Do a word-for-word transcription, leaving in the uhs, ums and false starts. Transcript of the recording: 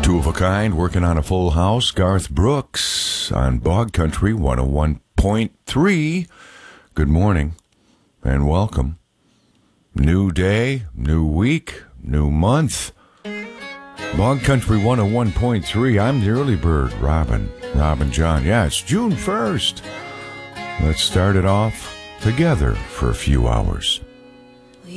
Two of a kind, working on a full house. Garth Brooks on Bog Country one oh one point three. Good morning and welcome. New day, new week, new month. Bog Country one oh one point three. I'm the early bird, Robin. Robin John. Yeah, it's June first. Let's start it off together for a few hours.